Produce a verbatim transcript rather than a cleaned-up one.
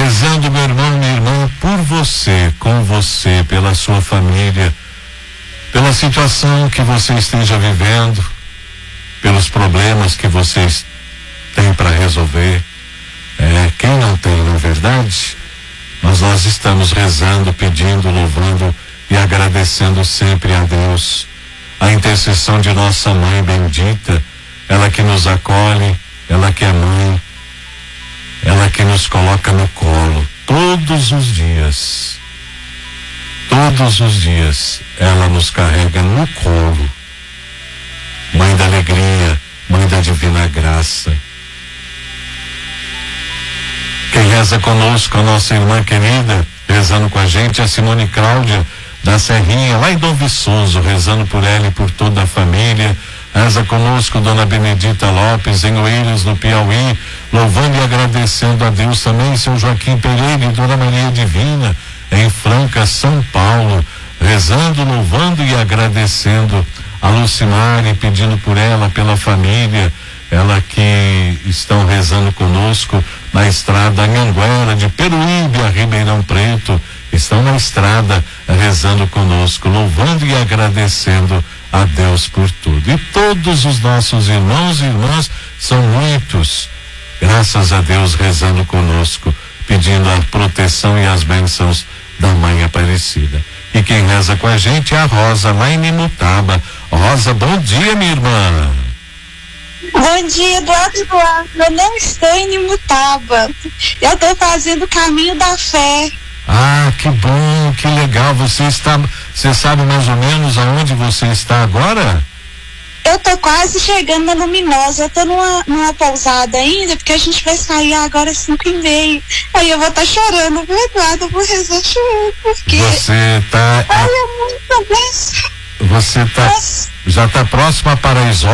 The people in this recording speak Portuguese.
rezando, meu irmão, minha irmã, por você, com você, pela sua família, pela situação que você esteja vivendo, pelos problemas que vocês têm para resolver. É, quem não tem, na verdade, mas nós estamos rezando, pedindo, louvando e agradecendo sempre a Deus a intercessão de nossa mãe bendita, ela que nos acolhe, ela que é mãe, ela que nos coloca no colo todos os dias, todos os dias ela nos carrega no colo. Mãe da alegria, mãe da divina graça. Quem reza conosco, a nossa irmã querida, rezando com a gente, a Simone Cláudia da Serrinha, lá em Dom Viçoso, rezando por ela e por toda a família. Reza conosco Dona Benedita Lopes, em Oeiras, no Piauí, louvando e agradecendo a Deus também, seu Joaquim Pereira e Dona Maria Divina, em Franca, São Paulo, rezando, louvando e agradecendo a Lucimari, pedindo por ela, pela família, ela que estão rezando conosco na estrada Anhanguera, de Peruíbe a Ribeirão Preto, estão na estrada rezando conosco, louvando e agradecendo a Deus por tudo. E todos os nossos irmãos e irmãs, são muitos, graças a Deus, rezando conosco, pedindo a proteção e as bênçãos da Mãe Aparecida. E quem reza com a gente é a Rosa, lá em Imutaba. Rosa, bom dia, minha irmã. Bom dia, Eduardo Eduardo. Eu não estou em Imutaba. Eu estou fazendo o caminho da fé. Ah, que bom, que legal. Você está, você sabe mais ou menos aonde você está agora? Eu tô quase chegando na Luminosa. Eu tô numa, numa pousada ainda, porque a gente vai sair agora às cinco e meia. Aí eu vou estar tá chorando, viu, Eduardo? Eu vou rezar chorando, porque... Você tá... Ai, é muita bênção. Você tá... Nossa. Já tá próximo a Paraisópolis.